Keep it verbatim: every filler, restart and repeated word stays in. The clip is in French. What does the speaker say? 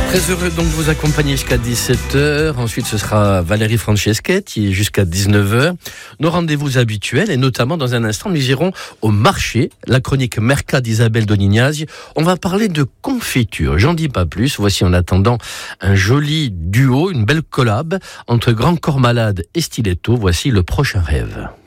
Très heureux donc de vous accompagner jusqu'à dix-sept heures. Ensuite, ce sera Valérie Franceschetti jusqu'à dix-neuf heures. Nos rendez-vous habituels et notamment dans un instant, nous irons au marché. La chronique Mercat d'Isabelle Donignazzi. On va parler de confiture. J'en dis pas plus. Voici en attendant un joli duo, une belle collab entre Grand Corps Malade et Stiletto. Voici Le Prochain Rêve.